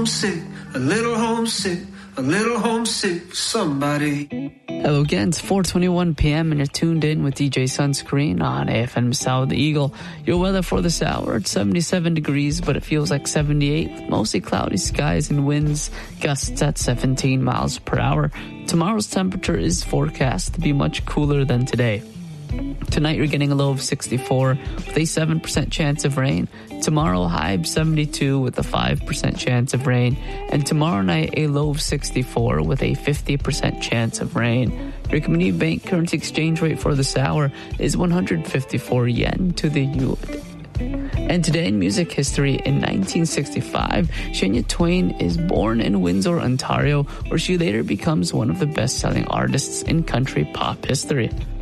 homesick, a little homesick, a little homesick for somebody. Hello again, it's 4:21 p.m. and you're tuned in with DJ Sunscreen on AFM South Eagle. Your weather for this hour, it's 77 degrees, but it feels like 78. Mostly cloudy skies and winds, gusts at 17 miles per hour. Tomorrow's temperature is forecast to be much cooler than today. Tonight you're getting a low of 64 with a 7% chance of rain. Tomorrow high of 72 with a 5% chance of rain. And tomorrow night a low of 64 with a 50% chance of rain. Your community bank currency exchange rate for this hour is 154 yen to the USD. And today in music history, in 1965, Shania Twain is born in Windsor, Ontario, where she later becomes one of the best-selling artists in country pop history.